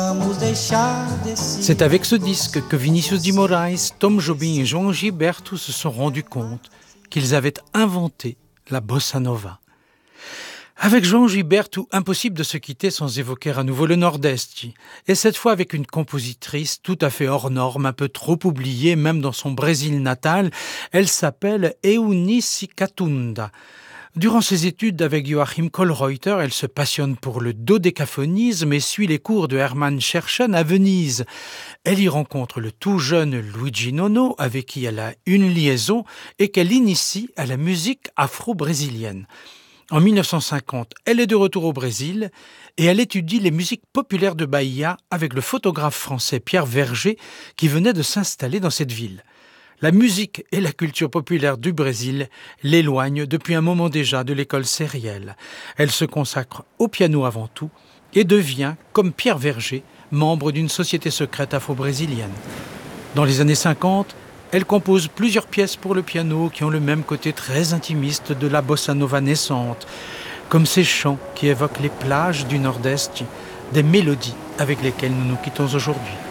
C'est avec ce disque que Vinícius de Moraes, Tom Jobim et João Gilberto se sont rendus compte qu'ils avaient inventé la bossa nova. Avec João Gilberto, impossible de se quitter sans évoquer à nouveau le Nordeste, et cette fois avec une compositrice tout à fait hors norme, un peu trop oubliée même dans son Brésil natal. Elle s'appelle Eunice Catunda. Durant ses études avec Joachim Kollreuter, elle se passionne pour le dodécaphonisme et suit les cours de Hermann Scherchen à Venise. Elle y rencontre le tout jeune Luigi Nono, avec qui elle a une liaison et qu'elle initie à la musique afro-brésilienne. En 1950, elle est de retour au Brésil et elle étudie les musiques populaires de Bahia avec le photographe français Pierre Verger qui venait de s'installer dans cette ville. La musique et la culture populaire du Brésil l'éloignent depuis un moment déjà de l'école sérielle. Elle se consacre au piano avant tout et devient, comme Pierre Verger, membre d'une société secrète afro-brésilienne. Dans les années 50, elle compose plusieurs pièces pour le piano qui ont le même côté très intimiste de la bossa nova naissante, comme ces chants qui évoquent les plages du Nord-Est, des mélodies avec lesquelles nous nous quittons aujourd'hui.